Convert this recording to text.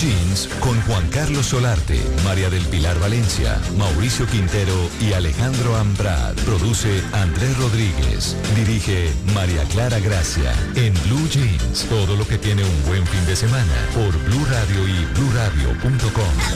Jeans con Juan Carlos Solarte, María del Pilar Valencia, Mauricio Quintero y Alejandro Ambrad. Produce Andrés Rodríguez. Dirige María Clara Gracia. En Blue Jeans, todo lo que tiene un buen fin de semana por Blue Radio y bluradio.com.